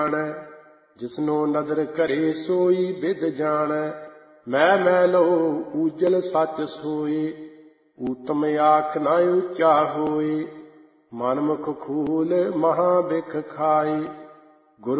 ਜਿਸਨੋ ਨਦਰ ਘਰੇ ਸੋਈ ਬਿਦ ਜਾਣੈ। ਮੈਂ ਲੋ ਊਜਲ ਸੱਚ ਸੋਏ, ਊਤਮ ਆਖ ਨਾ ਉੱਚਾ ਹੋਏ। ਮਨ ਮੁਖ ਖੂਲ ਮਹਾ ਬਿਖ ਖਾਏ।